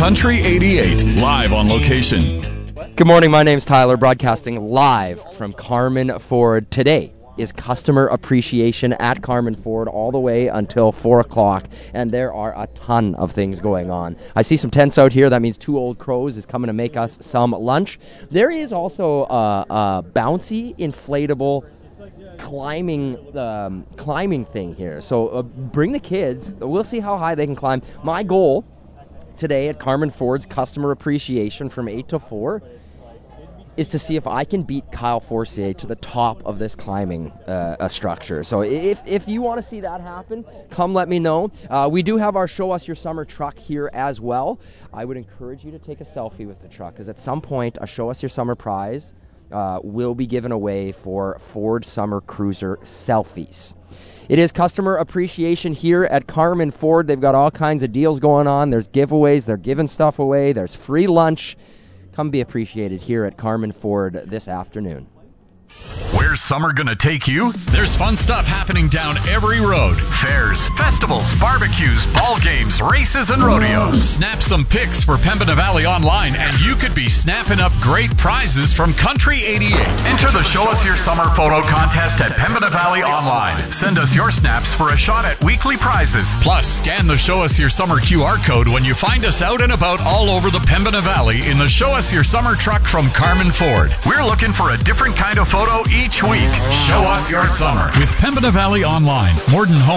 Country 88, live on location. Good morning, my name's Tyler, broadcasting live from Carman Ford. Today is Customer Appreciation at Carman Ford all the way until 4 o'clock, and there are a ton of things going on. I see some tents out here. That means Two Old Crows is coming to make us some lunch. There is also a bouncy, inflatable climbing thing here. So bring the kids. We'll see how high they can climb. My goal today at Carman Ford's Customer Appreciation from 8 to 4 is to see if I can beat Kyle Forcier to the top of this climbing structure. So if you want to see that happen, come let me know. We do have our Show Us Your Summer truck here as well. I would encourage you to take a selfie with the truck, because at some point a Show Us Your Summer prize will be given away for Ford Summer Cruiser selfies. It is Customer Appreciation here at Carman Ford. They've got all kinds of deals going on. There's giveaways. They're giving stuff away. There's free lunch. Come be appreciated here at Carman Ford this afternoon. Where's summer gonna take you? There's fun stuff happening down every road. Fairs, festivals, barbecues, ball games, races, and rodeos. Snap some pics for Pembina Valley Online, and you could be snapping up great prizes from Country 88. Enter the Show Us Your Summer photo contest at Pembina Valley Online. Send us your snaps for a shot at weekly prizes. Plus, scan the Show Us Your Summer QR code when you find us out and about all over the Pembina Valley in the Show Us Your Summer truck from Carman Ford. We're looking for a different kind of photo each week. Show us your summer with Pembina Valley Online. Morden Home.